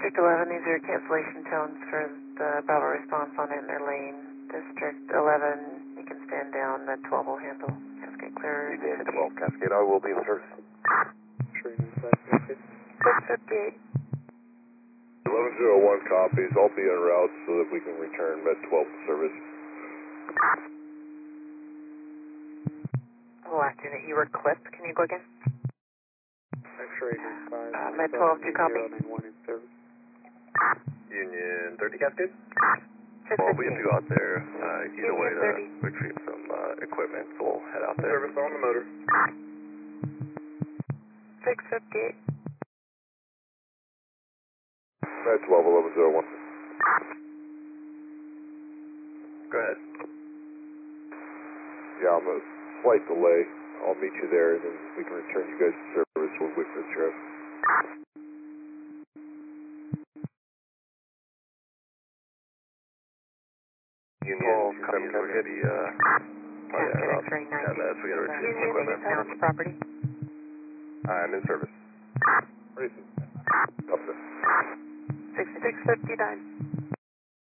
District 11, these are cancellation tones for the Bravo response on in their lane. District 11, you can stand down, the 12 will handle. Cascade clear. Union 12 Cascade, I will be in service. Training Cascade. 658. 1101 copies, I'll be en route so that we can return Med 12 service. The last unit, you were clipped. Can you go again? X-ray 5. Med 12 to copy. 091 in service. Union 30 Cascade? 658. Well, we have to go out there either way to 30. retrieve some equipment, so we'll head out there. Service on the motor. 658. Med 12, 1101. Go ahead. Yeah, I'm a slight delay. I'll meet you there, and then we can return you guys to service with Wickford Sheriff. Union, copies, we're going to be, Cascade X-ray 90. 10 minutes, we got to retrieve some Union, equipment. unit on property. I'm in service. Ready? Up there. 659.